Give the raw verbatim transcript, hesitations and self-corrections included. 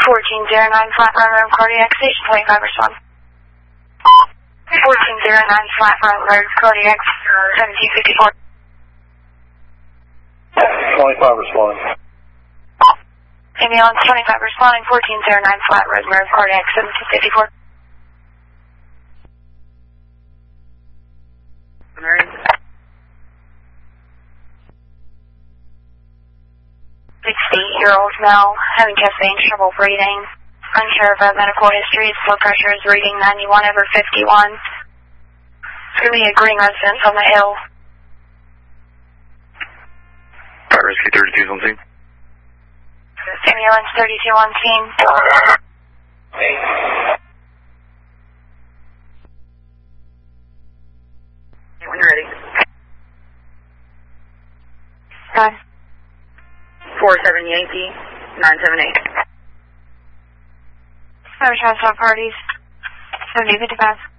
fourteen zero nine flat run road cardiac station twenty-five respond. fourteen zero nine flat run road cardiac seventeen fifty-four. twenty-five responding. Ambulance twenty-five responding, fourteen zero nine flat road road cardiac seventeen fifty-four. sixty-eight-year-old male having chest pain, trouble breathing, unsure of medical history. His blood pressure is reading ninety-one over fifty-one. It's going to be a green residence on the hill. Fire rescue thirty-two on scene. Ambulance thirty-two on scene. When you're ready. Done. four seven Yankee, nine seven eight. Service transport parties. seventy fifty-five.